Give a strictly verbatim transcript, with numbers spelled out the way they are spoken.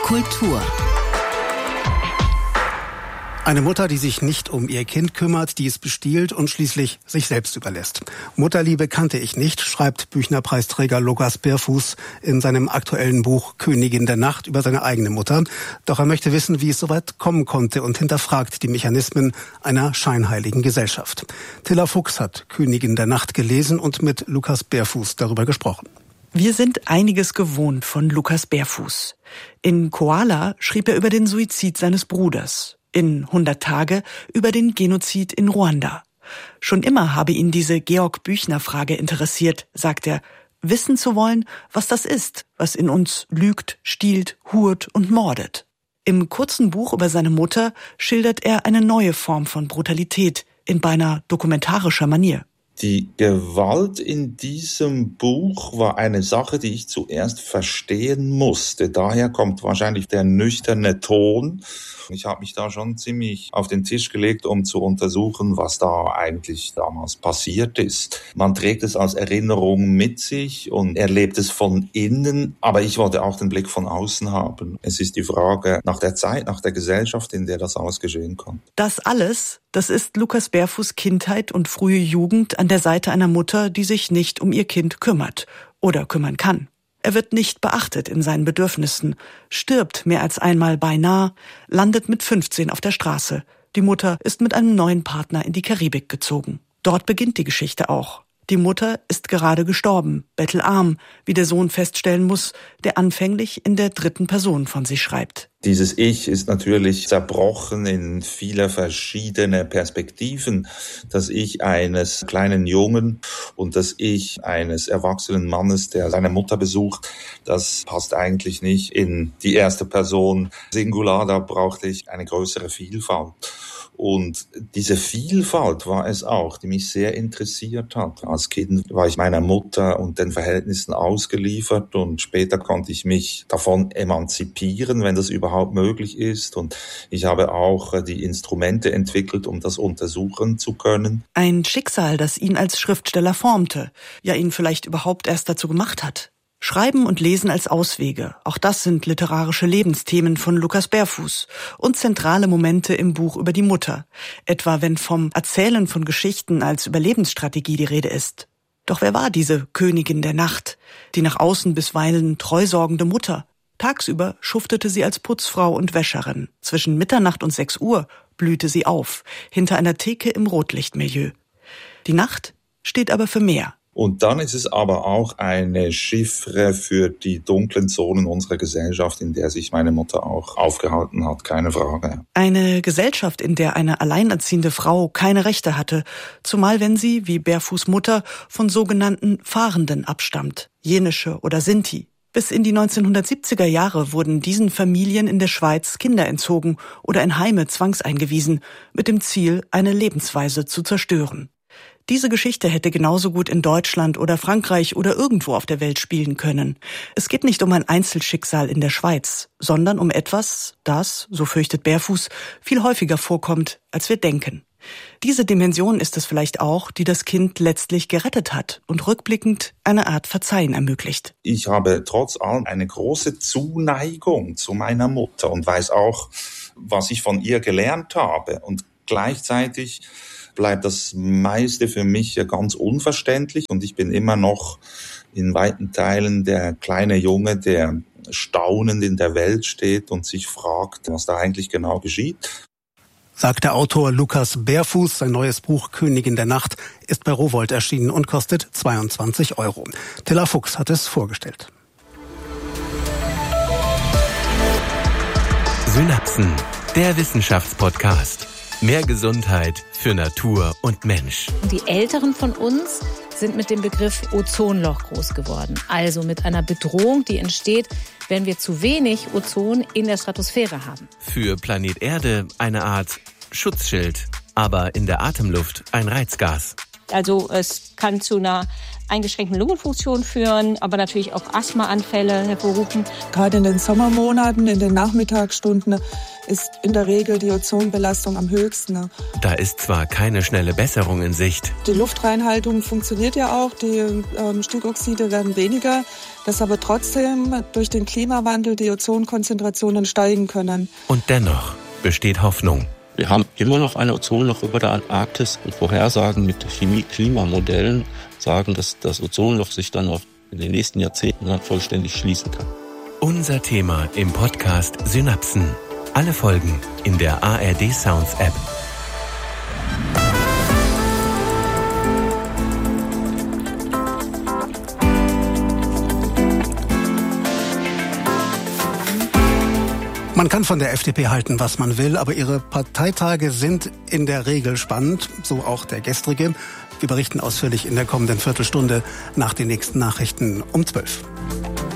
Kultur. Eine Mutter, die sich nicht um ihr Kind kümmert, die es bestiehlt und schließlich sich selbst überlässt. Mutterliebe kannte ich nicht, schreibt Büchnerpreisträger Lukas Berfuß in seinem aktuellen Buch Königin der Nacht über seine eigene Mutter. Doch er möchte wissen, wie es so weit kommen konnte und hinterfragt die Mechanismen einer scheinheiligen Gesellschaft. Tilla Fuchs hat Königin der Nacht gelesen und mit Lukas Berfuß darüber gesprochen. Wir sind einiges gewohnt von Lukas Berfuß. In Koala schrieb er über den Suizid seines Bruders. In hundert Tage über den Genozid in Ruanda. Schon immer habe ihn diese Georg-Büchner-Frage interessiert, sagt er, wissen zu wollen, was das ist, was in uns lügt, stiehlt, hurt und mordet. Im kurzen Buch über seine Mutter schildert er eine neue Form von Brutalität in beinahe dokumentarischer Manier. Die Gewalt in diesem Buch war eine Sache, die ich zuerst verstehen musste. Daher kommt wahrscheinlich der nüchterne Ton. Ich habe mich da schon ziemlich auf den Tisch gelegt, um zu untersuchen, was da eigentlich damals passiert ist. Man trägt es als Erinnerung mit sich und erlebt es von innen, aber ich wollte auch den Blick von außen haben. Es ist die Frage nach der Zeit, nach der Gesellschaft, in der das alles geschehen kann. Das alles, das ist Lukas Berfuß' Kindheit und frühe Jugend an der Seite einer Mutter, die sich nicht um ihr Kind kümmert oder kümmern kann. Er wird nicht beachtet in seinen Bedürfnissen, stirbt mehr als einmal beinahe, landet mit fünfzehn auf der Straße. Die Mutter ist mit einem neuen Partner in die Karibik gezogen. Dort beginnt die Geschichte auch. Die Mutter ist gerade gestorben, bettelarm, wie der Sohn feststellen muss, der anfänglich in der dritten Person von sich schreibt. Dieses Ich ist natürlich zerbrochen in viele verschiedene Perspektiven. Das Ich eines kleinen Jungen und das Ich eines erwachsenen Mannes, der seine Mutter besucht, das passt eigentlich nicht in die erste Person Singular. Da brauchte ich eine größere Vielfalt. Und diese Vielfalt war es auch, die mich sehr interessiert hat. Als Kind war ich meiner Mutter und den Verhältnissen ausgeliefert und später konnte ich mich davon emanzipieren, wenn das überhaupt möglich ist. Und ich habe auch die Instrumente entwickelt, um das untersuchen zu können. Ein Schicksal, das ihn als Schriftsteller formte, ja ihn vielleicht überhaupt erst dazu gemacht hat. Schreiben und Lesen als Auswege, auch das sind literarische Lebensthemen von Lukas Berfuß und zentrale Momente im Buch über die Mutter, etwa wenn vom Erzählen von Geschichten als Überlebensstrategie die Rede ist. Doch wer war diese Königin der Nacht, die nach außen bisweilen treusorgende Mutter? Tagsüber schuftete sie als Putzfrau und Wäscherin. Zwischen Mitternacht und sechs Uhr blühte sie auf, hinter einer Theke im Rotlichtmilieu. Die Nacht steht aber für mehr. Und dann ist es aber auch eine Chiffre für die dunklen Zonen unserer Gesellschaft, in der sich meine Mutter auch aufgehalten hat, keine Frage. Eine Gesellschaft, in der eine alleinerziehende Frau keine Rechte hatte, zumal wenn sie, wie Berfuß' Mutter, von sogenannten Fahrenden abstammt, Jenische oder Sinti. Bis in die neunzehnhundertsiebziger Jahre wurden diesen Familien in der Schweiz Kinder entzogen oder in Heime zwangseingewiesen, mit dem Ziel, eine Lebensweise zu zerstören. Diese Geschichte hätte genauso gut in Deutschland oder Frankreich oder irgendwo auf der Welt spielen können. Es geht nicht um ein Einzelschicksal in der Schweiz, sondern um etwas, das, so fürchtet Berfuß, viel häufiger vorkommt, als wir denken. Diese Dimension ist es vielleicht auch, die das Kind letztlich gerettet hat und rückblickend eine Art Verzeihen ermöglicht. Ich habe trotz allem eine große Zuneigung zu meiner Mutter und weiß auch, was ich von ihr gelernt habe. Und gleichzeitig bleibt das meiste für mich ja ganz unverständlich und ich bin immer noch in weiten Teilen der kleine Junge, der staunend in der Welt steht und sich fragt, was da eigentlich genau geschieht. Sagt der Autor Lukas Berfuß. Sein neues Buch Königin der Nacht ist bei Rowohlt erschienen und kostet zweiundzwanzig Euro. Tilla Fuchs hat es vorgestellt. Synapsen, der Wissenschaftspodcast. Mehr Gesundheit für Natur und Mensch. Die Älteren von uns sind mit dem Begriff Ozonloch groß geworden. Also mit einer Bedrohung, die entsteht, wenn wir zu wenig Ozon in der Stratosphäre haben. Für Planet Erde eine Art Schutzschild, aber in der Atemluft ein Reizgas. Also es kann zu einer eingeschränkten Lungenfunktion führen, aber natürlich auch Asthmaanfälle hervorrufen. Gerade in den Sommermonaten, in den Nachmittagsstunden ist in der Regel die Ozonbelastung am höchsten. Da ist zwar keine schnelle Besserung in Sicht. Die Luftreinhaltung funktioniert ja auch, die ähm, Stickoxide werden weniger, dass aber trotzdem durch den Klimawandel die Ozonkonzentrationen steigen können. Und dennoch besteht Hoffnung. Wir haben immer noch ein Ozonloch über der Antarktis und Vorhersagen mit Chemie-Klimamodellen sagen, dass das Ozonloch sich dann auf in den nächsten Jahrzehnten dann vollständig schließen kann. Unser Thema im Podcast Synapsen. Alle Folgen in der A R D Sounds App. Man kann von der F D P halten, was man will, aber ihre Parteitage sind in der Regel spannend, so auch der gestrige. Wir berichten ausführlich in der kommenden Viertelstunde nach den nächsten Nachrichten um zwölf.